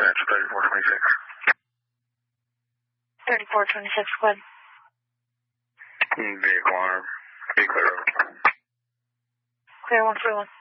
Central 3426. 3426, go ahead. Vehicle arm. Be clear. Clear 141.